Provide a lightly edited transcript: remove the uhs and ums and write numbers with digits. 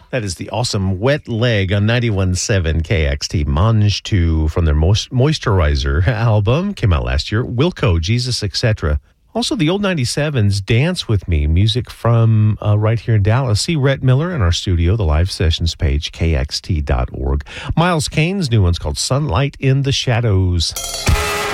That is the awesome Wet Leg on 91.7 KXT. Mange 2 from their Moisturizer album. Came out last year. Wilco, Jesus, etc. Also, the old 97s, Dance With Me, music from right here in Dallas. See Rhett Miller in our studio, the live sessions page, kxt.org. Miles Kane's new one's called Sunlight in the Shadows.